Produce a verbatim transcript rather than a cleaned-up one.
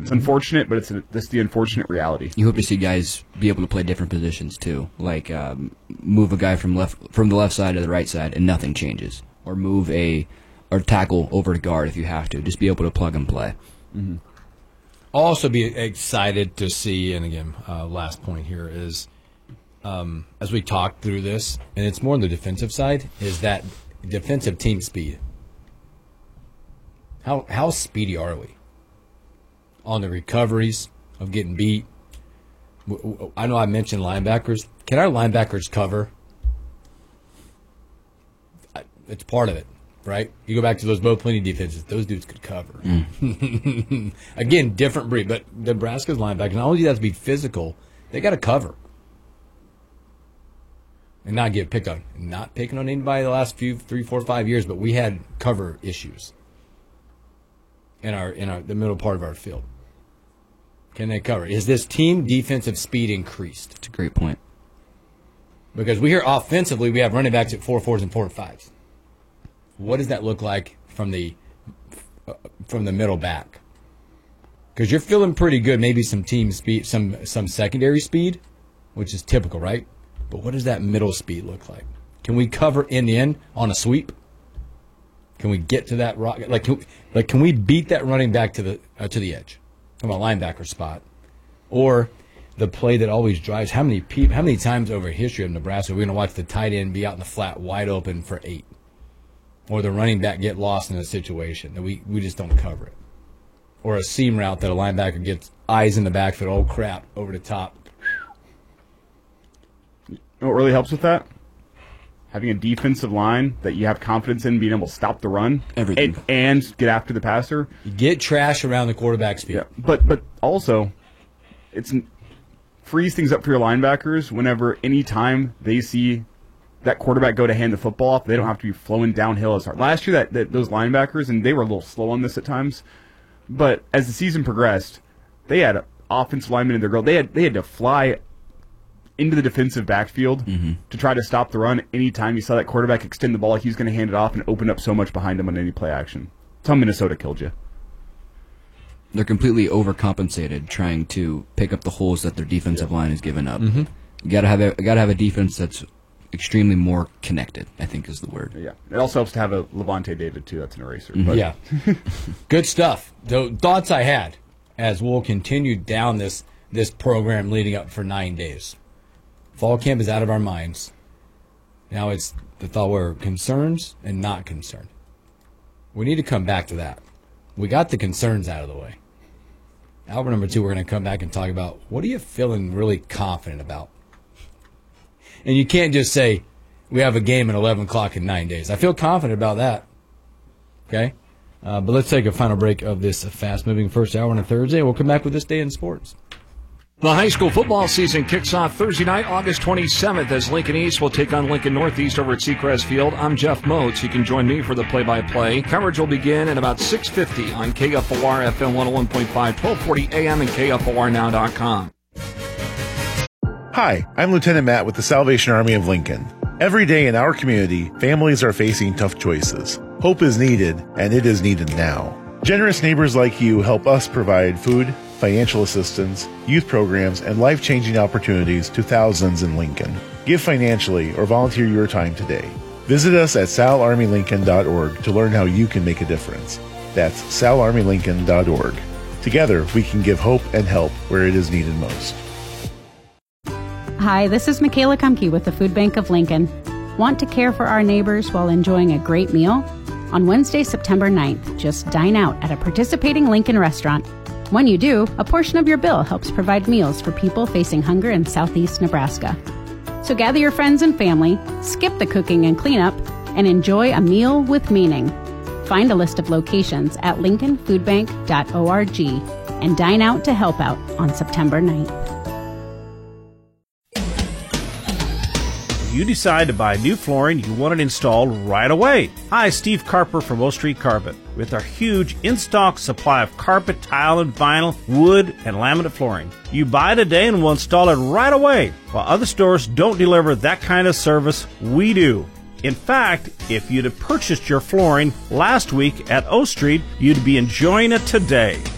It's unfortunate, but it's a, this is the unfortunate reality. You hope to see guys be able to play different positions too, like um, move a guy from left from the left side to the right side and nothing changes, or move a or tackle over to guard if you have to. Just be able to plug and play. Mm-hmm. I'll also be excited to see, and again, uh, last point here is, um, as we talk through this, and it's more on the defensive side, is that defensive team speed. How how speedy are we on the recoveries of getting beat? I know I mentioned linebackers. Can our linebackers cover? It's part of it, right? You go back to those Bo Pelini defenses; those dudes could cover. Mm. Again, different breed, but Nebraska's linebackers not only do they have to be physical, they got to cover and not get picked on. Not picking on anybody the last few three, four, five years, but we had cover issues in our in our the middle part of our field. Can they cover? Is this team defensive speed increased? That's a great point. Because we hear offensively we have running backs at four fours and four fives. What does that look like from the uh, from the middle back? Because you're feeling pretty good, maybe some team speed, some some secondary speed, which is typical, right? But what does that middle speed look like? Can we cover in the end on a sweep? Can we get to that rock? Like, can, like, can we beat that running back to the uh, to the edge from a linebacker spot, or the play that always drives? How many people? How many times over history of Nebraska we're going to watch the tight end be out in the flat, wide open for eight, or the running back get lost in a situation that we we just don't cover it, or a seam route that a linebacker gets eyes in the backfield, oh crap, over the top. You know what really helps with that? Having a defensive line that you have confidence in being able to stop the run Everything. And, and get after the passer. You get trash around the quarterback's feet. Yeah, but but also, it's frees things up for your linebackers whenever any time they see that quarterback go to hand the football off, they don't have to be flowing downhill as hard. Last year, that, that those linebackers, and they were a little slow on this at times, but as the season progressed, they had offensive linemen in their goal. They had they had to fly into the defensive backfield mm-hmm. to try to stop the run. Anytime you saw that quarterback extend the ball, he was going to hand it off and open up so much behind him on any play action. That's how Minnesota killed you. They're completely overcompensated trying to pick up the holes that their defensive yeah. line has given up. Mm-hmm. You got to have a got to have a defense that's extremely more connected, I think is the word. Yeah. It also helps to have a Levante David too. That's an eraser. Mm-hmm. But. Yeah. Good stuff. The thoughts I had as we'll continue down this this program leading up for nine days. Fall camp is out of our minds. Now it's the thought we're concerns and not concerned. We need to come back to that. We got the concerns out of the way. Albert number two, we're going to come back and talk about what are you feeling really confident about? And you can't just say, we have a game at eleven o'clock in nine days. I feel confident about that. Okay? Uh, but let's take a final break of this fast-moving first hour on a Thursday. We'll come back with This Day in Sports. The high school football season kicks off Thursday night, August twenty-seventh, as Lincoln East will take on Lincoln Northeast over at Seacrest Field. I'm Jeff Moats. You can join me for the play-by-play. Coverage will begin at about six fifty on K F O R F M one oh one point five, twelve forty A M and K F O R now dot com. Hi, I'm Lieutenant Matt with the Salvation Army of Lincoln. Every day in our community, families are facing tough choices. Hope is needed, and it is needed now. Generous neighbors like you help us provide food, financial assistance, youth programs, and life-changing opportunities to thousands in Lincoln. Give financially or volunteer your time today. Visit us at sal army lincoln dot org to learn how you can make a difference. That's sal army lincoln dot org. Together, we can give hope and help where it is needed most. Hi, this is Michaela Kumke with the Food Bank of Lincoln. Want to care for our neighbors while enjoying a great meal? On Wednesday, September ninth, just dine out at a participating Lincoln restaurant. When you do, a portion of your bill helps provide meals for people facing hunger in southeast Nebraska. So gather your friends and family, skip the cooking and cleanup, and enjoy a meal with meaning. Find a list of locations at lincoln food bank dot org and dine out to help out on September ninth. You decide to buy new flooring, you want it installed right away. Hi, Steve Carper from O Street Carpet. With our huge in-stock supply of carpet, tile, and vinyl, wood, and laminate flooring. You buy today and we'll install it right away. While other stores don't deliver that kind of service, we do. In fact, if you'd have purchased your flooring last week at O Street, you'd be enjoying it today.